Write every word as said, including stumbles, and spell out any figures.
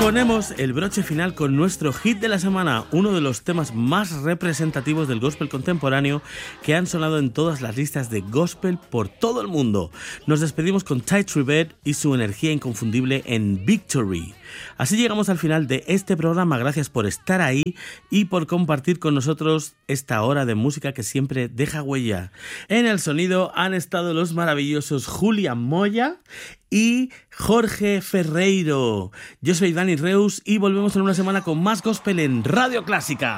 Ponemos el broche final con nuestro hit de la semana, uno de los temas más representativos del gospel contemporáneo que han sonado en todas las listas de gospel por todo el mundo. Nos despedimos con Ty Tribbett y su energía inconfundible en Victory. Así llegamos al final de este programa. Gracias por estar ahí y por compartir con nosotros esta hora de música que siempre deja huella. En el sonido han estado los maravillosos Julián Moya y Jorge Ferreiro. Yo soy Dani Reus y volvemos en una semana con más gospel en Radio Clásica.